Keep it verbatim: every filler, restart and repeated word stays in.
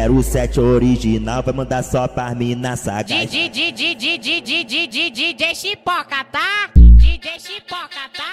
zero sete original, vai mandar só pra mina sagaz. DJ Chipoca, tá? D J Chipoca, tá?